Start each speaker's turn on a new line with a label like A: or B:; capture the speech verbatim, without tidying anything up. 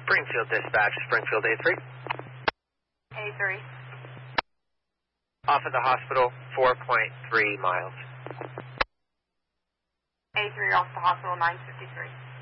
A: Springfield Dispatch, Springfield A three.
B: A three.
A: Off of the hospital, four point three miles.
B: A three off the hospital, nine fifty-three.